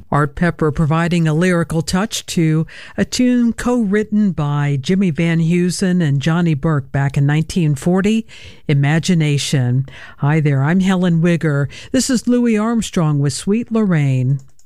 Art Pepper providing a lyrical touch to a tune co-written by Jimmy Van Heusen and Johnny Burke back in 1940, Imagination. Hi there, I'm Helen Wigger. This is Louis Armstrong with Sweet Lorraine.